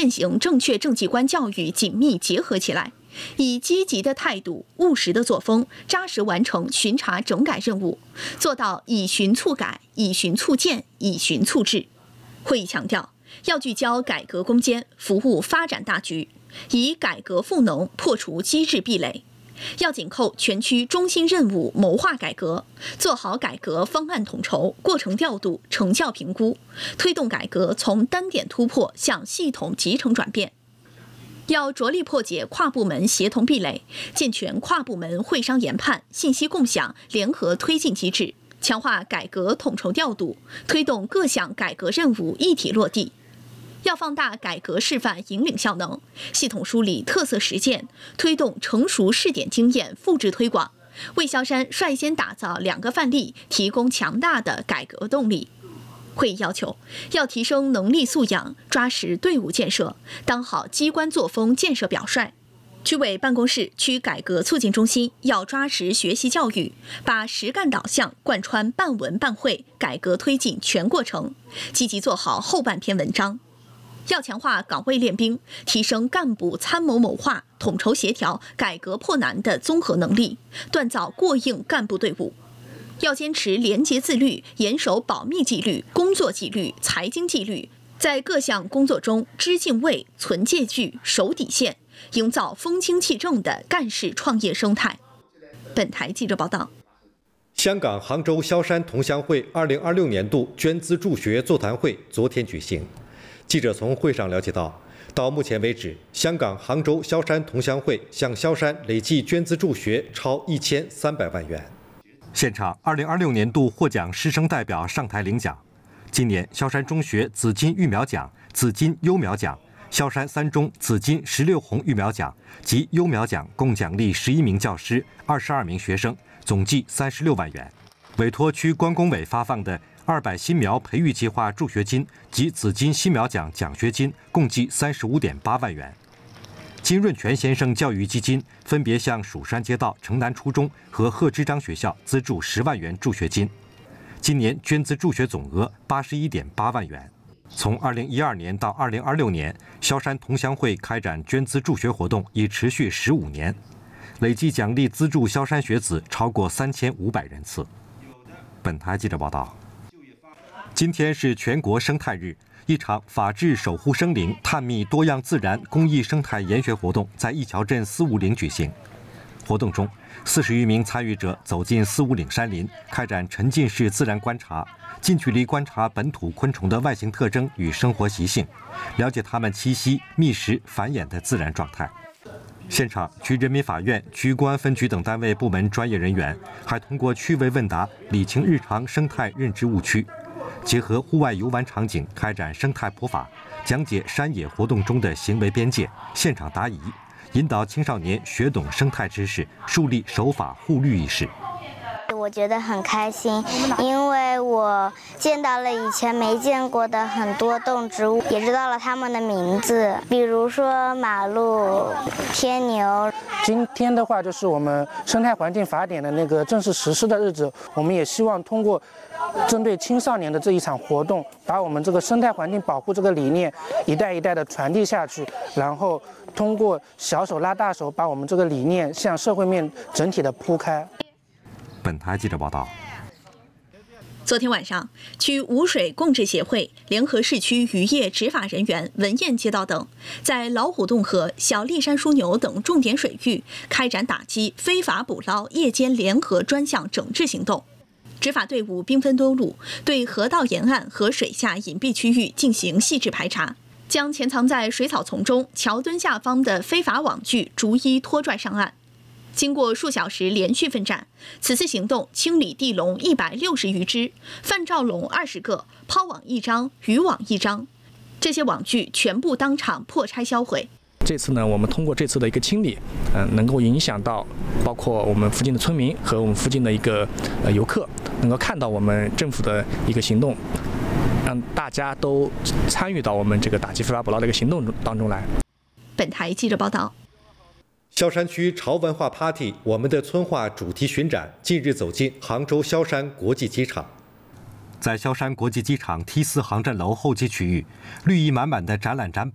践行正确政绩观教育紧密结合起来，以积极的态度、务实的作风，扎实完成巡查整改任务，做到以巡促改、以巡促建、以巡促治。会议强调，要聚焦改革攻坚，服务发展大局，以改革赋能破除机制壁垒。要紧扣全区中心任务，谋划改革，做好改革方案统筹、过程调度、成效评估，推动改革从单点突破向系统集成转变。要着力破解跨部门协同壁垒，健全跨部门会商研判、信息共享、联合推进机制，强化改革统筹调度，推动各项改革任务一体落地。要放大改革示范引领效能，系统梳理特色实践，推动成熟试点经验复制推广，为萧山率先打造2个范例提供强大的改革动力。会议要求，要提升能力素养，抓实队伍建设，当好机关作风建设表率。区委办公室、区改革促进中心要抓实学习教育，把实干导向贯穿办文办会改革推进全过程，积极做好后半篇文章。要强化岗位练兵，提升干部参谋谋划、统筹协调改革破难的综合能力，锻造过硬干部队伍。要坚持廉洁自律，严守保密纪律、工作纪律、财经纪律，在各项工作中知敬畏、存戒惧、守底线，营造风清气正的干事创业生态。本台记者报道。 香港杭州萧山同乡会2026年度捐资助学座谈会昨天举行。记者从会上了解到目前为止，香港杭州萧山同乡会向萧山累计捐资助学超1300万元。现场2026年度获奖师生代表上台领奖。今年萧山中学紫金育苗奖、紫金优苗奖、萧山三中紫金16红育苗奖及优苗奖共奖励11名教师、22名学生，总计36万元。委托区关工委发放的200新苗培育计划助学金及紫金新苗奖奖学金共计35.8万元。金润泉先生教育基金分别向蜀山街道城南初中和贺知章学校资助10万元助学金。今年捐资助学总额81.8万元。从2012年到2026年，萧山同乡会开展捐资助学活动已持续15年，累计奖励资助萧山学子超过3500人次。本台记者报道。今天是全国生态日，一场法治守护生灵、探秘多样自然公益生态研学活动在一桥镇四五岭举行。活动中，40余名参与者走进四五岭山林，开展沉浸式自然观察，近距离观察本土昆虫的外形特征与生活习性，了解它们栖息、觅食、繁衍的自然状态。现场，区人民法院、区公安分局等单位部门专业人员还通过趣味问答理清日常生态认知误区。结合户外游玩场景开展生态普法，讲解山野活动中的行为边界，现场答疑，引导青少年学懂生态知识，树立守法护绿意识。 我觉得很开心，因为我见到了以前没见过的很多动植物，也知道了它们的名字，比如说马鹿、天牛。 今天的话，就是我们生态环境法典的那个正式实施的日子，我们也希望通过针对青少年的这一场活动，把我们这个生态环境保护这个理念一代一代的传递下去，然后通过小手拉大手，把我们这个理念向社会面整体的铺开。 本台记者报道。 昨天晚上，区污水共治协会联合市区渔业执法人员、文堰街道等，在老虎洞河、小栗山枢纽等重点水域开展打击非法捕捞夜间联合专项整治行动。执法队伍兵分多路，对河道沿岸和水下隐蔽区域进行细致排查，将潜藏在水草丛中、桥墩下方的非法网具逐一拖拽上岸。经过数小时连续奋战，此次行动清理地笼160余只，泛罩笼20个，抛网1张，渔网1张。这些网具全部当场破拆销毁。 这次呢，我们通过这次的一个清理，能够影响到包括我们附近的村民和我们附近的一个游客，能够看到我们政府的一个行动，让大家都参与到我们这个打击非法捕捞的一个行动当中来。 本台记者报道。 萧山区潮文化 Party 我们的村话主题巡展近日走进杭州萧山国际机场。在萧山国际机场 T4 航站楼候机区域，绿意满满的展览展板，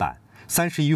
31